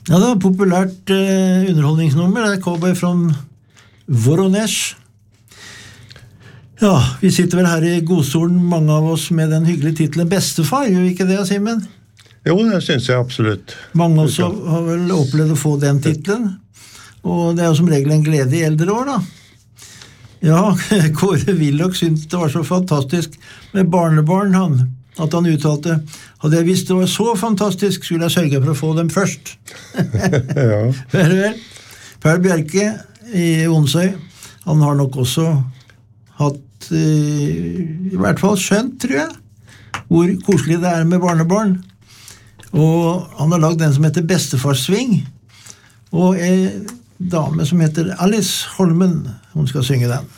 Ja, det var populært underholdningsnummer. Det Cowboy from Voronezh. Ja, vi sitter vel her I godstolen, mange av oss, med den hyggelige titlen Bestefar, gjør vi ikke det, Simen? Jo, det synes jeg absolutt. Mange av oss har vel opplevd å få den titlen, og det jo som regel en glede I eldre år, da. Ja, Kåre Willoch syntes det var så fantastisk med barnebarn, at han uttalte, hadde jeg visst det var så fantastisk, skulle jeg sørge for å få dem først. Ja. Vel. Per Bjerke I Onsøy, han har nok også hatt I hvert fall skjønt, tror jeg, hvor koselig det med barnebarn. Og han har lagd den som heter Bestefarsving, og en dame som heter Alice Holmen, hun skal synge den.